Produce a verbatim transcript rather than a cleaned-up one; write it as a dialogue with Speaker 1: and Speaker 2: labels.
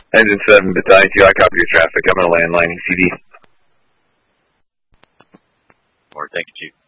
Speaker 1: Engine seven, Battalion two, I copy your traffic. I'm in a landline, E C D.
Speaker 2: Or thank you, Chief.